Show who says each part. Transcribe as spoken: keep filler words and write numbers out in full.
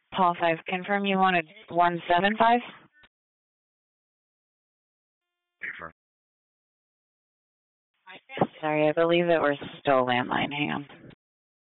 Speaker 1: Paul five, confirm you wanted one seven five? Sorry, I believe it was still landline. Hang on.